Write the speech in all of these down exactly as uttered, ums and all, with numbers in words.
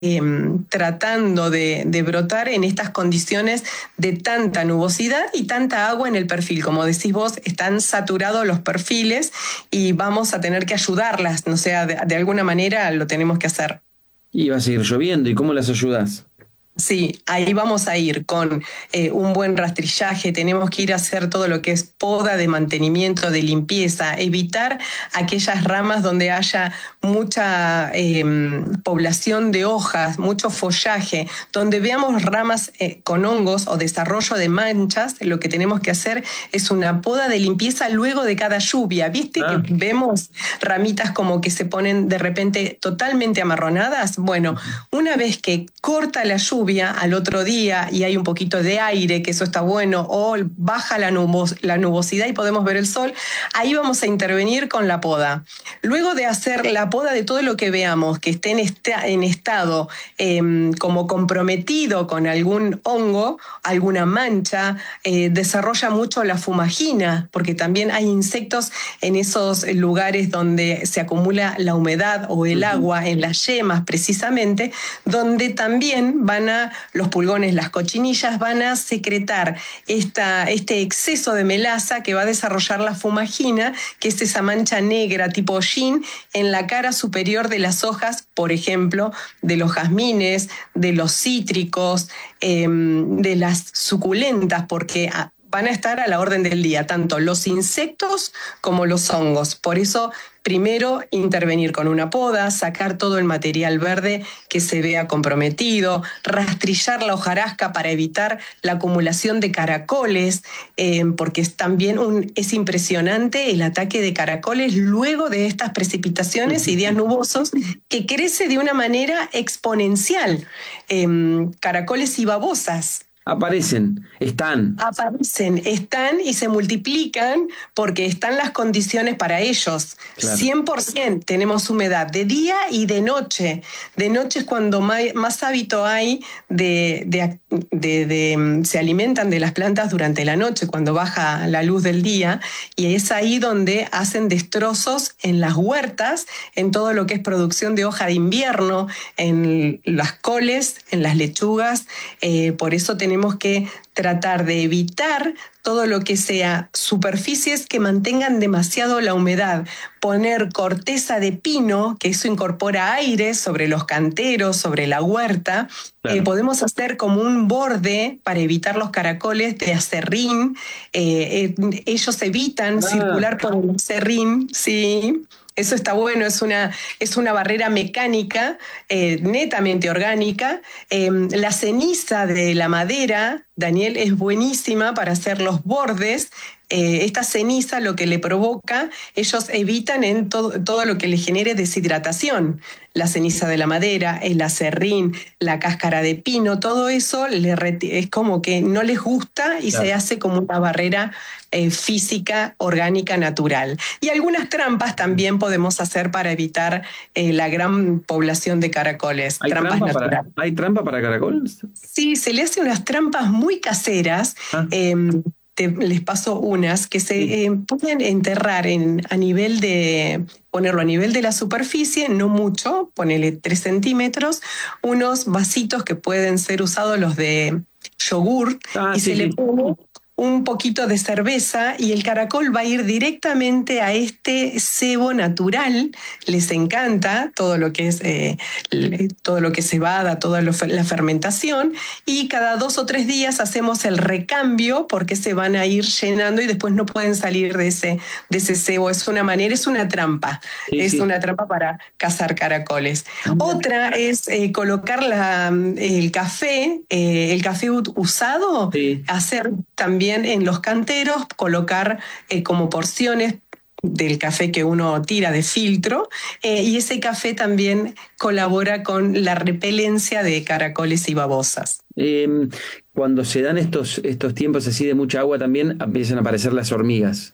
Eh, tratando de, de brotar en estas condiciones de tanta nubosidad y tanta agua en el perfil. Como decís vos, están saturados los perfiles y vamos a tener que ayudarlas, no sea, de, de alguna manera lo tenemos que hacer. Y va a seguir lloviendo, ¿y cómo las ayudás? Sí, ahí vamos a ir con eh, un buen rastrillaje, tenemos que ir a hacer todo lo que es poda de mantenimiento, de limpieza, evitar aquellas ramas donde haya mucha eh, población de hojas, mucho follaje, donde veamos ramas eh, con hongos o desarrollo de manchas. Lo que tenemos que hacer es una poda de limpieza luego de cada lluvia. ¿Viste Ah. que vemos ramitas como que se ponen de repente totalmente amarronadas? Bueno, una vez que corta la lluvia, al otro día y hay un poquito de aire, que eso está bueno, o baja la, nubos, la nubosidad y podemos ver el sol, ahí vamos a intervenir con la poda. Luego de hacer la poda de todo lo que veamos que esté en, esta, en estado eh, como comprometido con algún hongo, alguna mancha, eh, desarrolla mucho la fumagina, porque también hay insectos en esos lugares donde se acumula la humedad o el agua, en las yemas precisamente, donde también van a los pulgones, las cochinillas, van a secretar esta, este exceso de melaza que va a desarrollar la fumagina, que es esa mancha negra tipo hollín en la cara superior de las hojas, por ejemplo, de los jazmines, de los cítricos, eh, de las suculentas, porque van a estar a la orden del día, tanto los insectos como los hongos. Por eso, primero, intervenir con una poda, sacar todo el material verde que se vea comprometido, rastrillar la hojarasca para evitar la acumulación de caracoles, eh, porque es también un, es impresionante el ataque de caracoles luego de estas precipitaciones y días nubosos, que crece de una manera exponencial. Eh, caracoles y babosas. Aparecen, están. Aparecen, están y se multiplican porque están las condiciones para ellos. Claro. cien por ciento tenemos humedad de día y de noche. De noche es cuando más, más hábito hay de, de, de, de... Se alimentan de las plantas durante la noche, cuando baja la luz del día, y es ahí donde hacen destrozos en las huertas, en todo lo que es producción de hoja de invierno, en las coles, en las lechugas. Eh, por eso tenemos Tenemos que tratar de evitar todo lo que sea superficies que mantengan demasiado la humedad, poner corteza de pino, que eso incorpora aire sobre los canteros, sobre la huerta. Claro. Eh, podemos hacer como un borde para evitar los caracoles de acerrín. Eh, eh, ellos evitan ah. circular por el acerrín, sí. Eso está bueno, es una, es una barrera mecánica, eh, netamente orgánica. Eh, la ceniza de la madera, Daniel, es buenísima para hacer los bordes. Eh, esta ceniza lo que le provoca, ellos evitan en todo, todo lo que le genere deshidratación. La ceniza de la madera, el acerrín, la cáscara de pino, todo eso le es como que no les gusta y claro. se hace como una barrera eh, física, orgánica, natural. Y algunas trampas también podemos hacer para evitar eh, la gran población de caracoles. ¿Hay trampas trampa naturales. para, ¿hay trampa para caracoles? Sí, se le hace unas trampas muy caseras. Ah. Eh, Te, les paso unas que se sí. eh, pueden enterrar en, a nivel de, ponerlo a nivel de la superficie, no mucho, ponele tres centímetros, unos vasitos que pueden ser usados los de yogur, ah, y sí, se sí. le pone un poquito de cerveza y el caracol va a ir directamente a este sebo natural. Les encanta todo lo que es eh, todo lo que es cebada, toda lo, la fermentación, y cada dos o tres días hacemos el recambio porque se van a ir llenando y después no pueden salir de ese, de ese sebo. Es una manera, es una trampa, sí, es sí. una trampa para cazar caracoles. Ah, Otra es eh, colocar la, el café, eh, el café usado, sí. hacer también en los canteros, colocar eh, como porciones del café que uno tira de filtro, eh, y ese café también colabora con la repelencia de caracoles y babosas. Eh, cuando se dan estos, estos tiempos así de mucha agua también empiezan a aparecer las hormigas.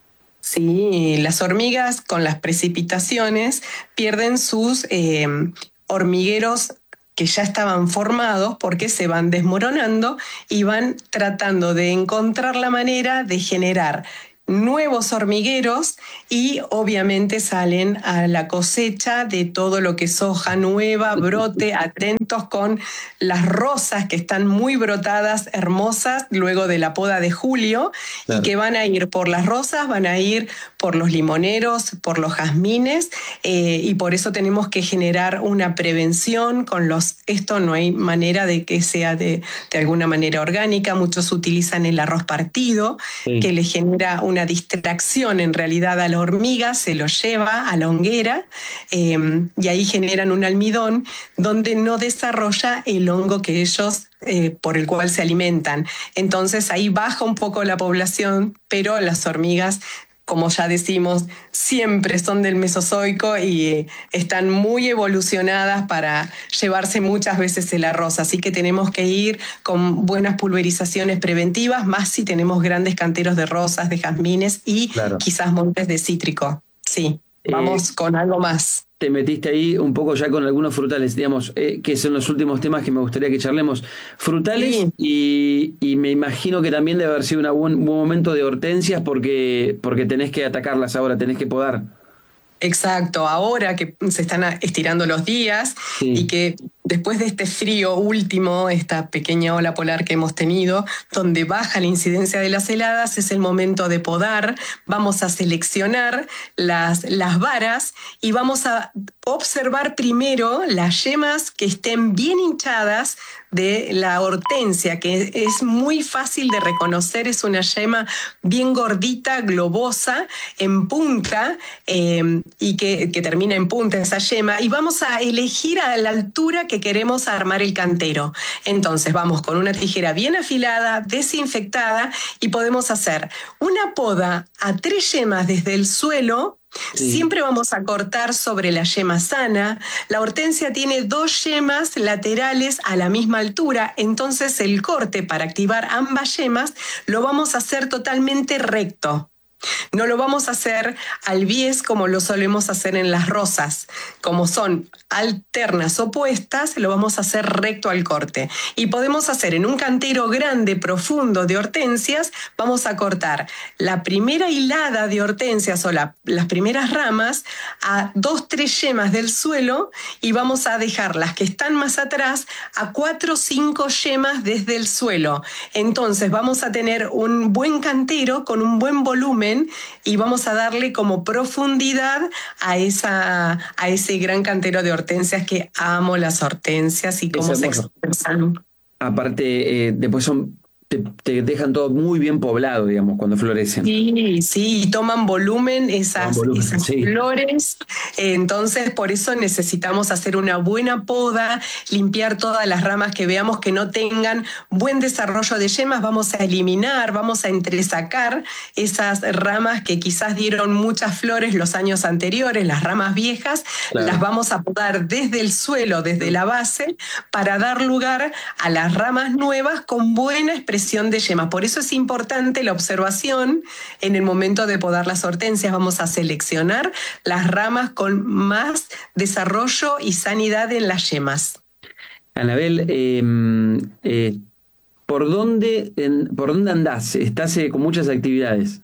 Sí, las hormigas con las precipitaciones pierden sus eh, hormigueros que ya estaban formados porque se van desmoronando y van tratando de encontrar la manera de generar nuevos hormigueros y obviamente salen a la cosecha de todo lo que es hoja nueva, brote, atentos con las rosas que están muy brotadas, hermosas, luego de la poda de julio, claro. Y que van a ir por las rosas, van a ir por los limoneros, por los jazmines, eh, y por eso tenemos que generar una prevención con los... Esto no hay manera de que sea de, de alguna manera orgánica, muchos utilizan el arroz partido, sí. Que le genera una distracción en realidad a la hormiga, se lo lleva a la honguera, eh, y ahí generan un almidón donde no desarrolla el hongo que ellos... Eh, por el cual se alimentan. Entonces ahí baja un poco la población, pero las hormigas, como ya decimos, siempre son del Mesozoico y eh, están muy evolucionadas para llevarse muchas veces el arroz. Así que tenemos que ir con buenas pulverizaciones preventivas, más si tenemos grandes canteros de rosas, de jazmines y claro. Quizás montes de cítrico. Sí, vamos eh... con algo más. Te metiste ahí un poco ya con algunos frutales, digamos, eh, que son los últimos temas que me gustaría que charlemos. Frutales, sí. y, y me imagino que también debe haber sido un buen, buen momento de hortensias porque, porque tenés que atacarlas ahora, tenés que podar. Exacto, ahora que se están estirando los días, sí. Y que después de este frío último, esta pequeña ola polar que hemos tenido, donde baja la incidencia de las heladas, es el momento de podar. Vamos a seleccionar las, las varas y vamos a observar primero las yemas que estén bien hinchadas de la hortensia, que es muy fácil de reconocer, es una yema bien gordita, globosa, en punta, eh, y que, que termina en punta esa yema, y vamos a elegir a la altura que queremos armar el cantero. Entonces vamos con una tijera bien afilada, desinfectada, y podemos hacer una poda a tres yemas desde el suelo. Sí. Siempre vamos a cortar sobre la yema sana. La hortensia tiene dos yemas laterales a la misma altura, entonces el corte para activar ambas yemas lo vamos a hacer totalmente recto. No lo vamos a hacer al bies como lo solemos hacer en las rosas. Como son alternas opuestas, lo vamos a hacer recto al corte. Y podemos hacer en un cantero grande, profundo de hortensias, vamos a cortar la primera hilada de hortensias o la, las primeras ramas a dos, tres yemas del suelo y vamos a dejar las que están más atrás a cuatro o cinco yemas desde el suelo. Entonces vamos a tener un buen cantero con un buen volumen y vamos a darle como profundidad a, esa, a ese gran cantero de hortensias, que amo las hortensias y cómo se expresan. Aparte, eh, después son... Te, te dejan todo muy bien poblado, digamos, cuando florecen. Sí, sí, y toman volumen esas, toman volumen, esas sí. flores. Entonces, por eso necesitamos hacer una buena poda, limpiar todas las ramas que veamos que no tengan buen desarrollo de yemas. Vamos a eliminar, vamos a entresacar esas ramas que quizás dieron muchas flores los años anteriores, las ramas viejas, claro. Las vamos a podar desde el suelo, desde la base, para dar lugar a las ramas nuevas con buena expresión de yemas. Por eso es importante la observación en el momento de podar las hortensias. Vamos a seleccionar las ramas con más desarrollo y sanidad en las yemas. Anabel, eh, eh, ¿por dónde, en, ¿por dónde andás? Estás eh, con muchas actividades.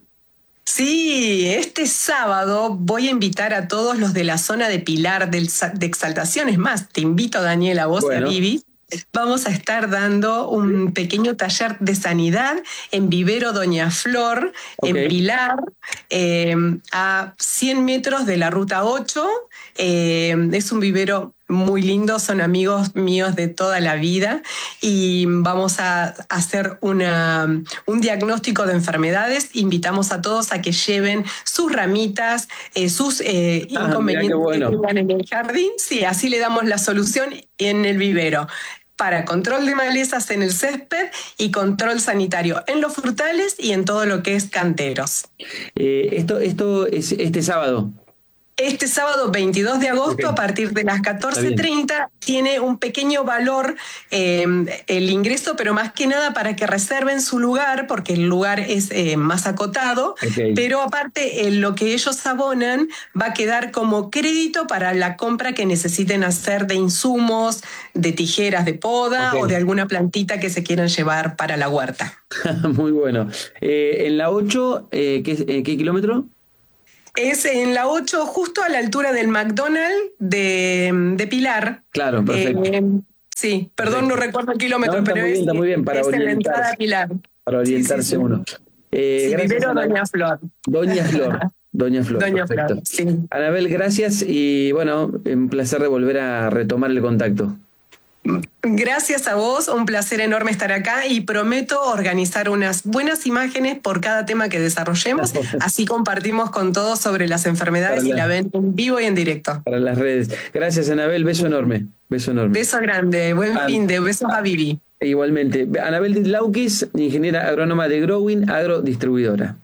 Sí, este sábado voy a invitar a todos los de la zona de Pilar del, de Exaltación. Es más, te invito, Daniel, a vos bueno. y a Vivi. Vamos a estar dando un pequeño taller de sanidad en Vivero Doña Flor, okay. En Pilar, eh, a cien metros de la Ruta ocho. Eh, es un vivero muy lindo, son amigos míos de toda la vida y vamos a hacer una, un diagnóstico de enfermedades. Invitamos a todos a que lleven sus ramitas, eh, sus eh, ah, inconvenientes bueno. que tengan en el jardín. Sí, así le damos la solución en el vivero. Para control de malezas en el césped y control sanitario en los frutales y en todo lo que es canteros. Eh, esto, esto es este sábado. Este sábado veintidós de agosto, okay, a partir de las catorce treinta, tiene un pequeño valor eh, el ingreso, pero más que nada para que reserven su lugar, porque el lugar es eh, más acotado, okay, pero aparte eh, lo que ellos abonan va a quedar como crédito para la compra que necesiten hacer de insumos, de tijeras de poda, okay, o de alguna plantita que se quieran llevar para la huerta. Muy bueno. Eh, en la ocho, eh, ¿qué, eh, ¿qué kilómetro? Es en la ocho, justo a la altura del McDonald's de, de Pilar. Claro, perfecto. Eh, sí, perdón, perfecto, no recuerdo el kilómetro, no, pero muy es, bien, está muy bien para es en la entrada a Pilar. Para orientarse sí, sí, sí. uno. Eh, sí, Vivero Doña Flor. Doña Flor. Doña Flor. Doña Flor, sí. Anabel, gracias y bueno, un placer de volver a retomar el contacto. Gracias a vos, un placer enorme estar acá y prometo organizar unas buenas imágenes por cada tema que desarrollemos, así compartimos con todos sobre las enfermedades la, y la ven en vivo y en directo. Para las redes. Gracias, Anabel, beso enorme. Beso enorme. Beso grande, buen An fin de, besos a Vivi. Igualmente. Anabel Laukis, ingeniera agrónoma de Growing Agrodistribuidora.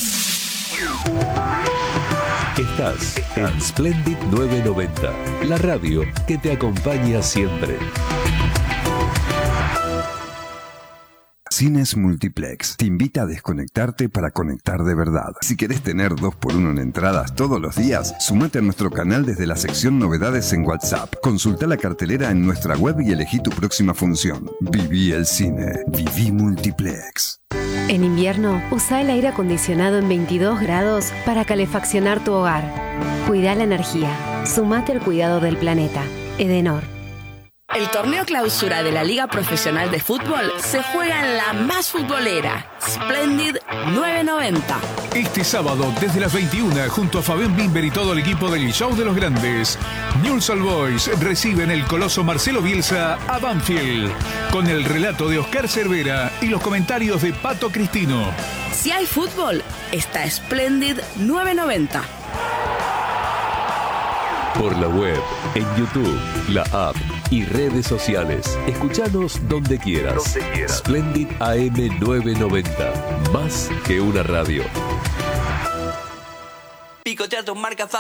Estás en Splendid nueve noventa, la radio que te acompaña siempre. Cines Multiplex te invita a desconectarte para conectar de verdad. Si querés tener dos por uno en entradas todos los días, sumate a nuestro canal desde la sección Novedades en WhatsApp. Consulta la cartelera en nuestra web y elegí tu próxima función. Viví el cine. Viví Multiplex. En invierno, usa el aire acondicionado en veintidós grados para calefaccionar tu hogar. Cuida la energía. Sumate al cuidado del planeta. Edenor. El torneo clausura de la Liga Profesional de Fútbol se juega en la más futbolera, Splendid nueve noventa. Este sábado, desde las veintiuna, junto a Fabián Bimber y todo el equipo del Show de los Grandes, Newell's Old Boys reciben el coloso Marcelo Bielsa a Banfield, con el relato de Oscar Cervera y los comentarios de Pato Cristino. Si hay fútbol, está Splendid nueve noventa. Por la web, en YouTube, la app y redes sociales. Escuchanos donde quieras. Donde quieras. Splendid A M nueve noventa. Más que una radio. Picotea tu marca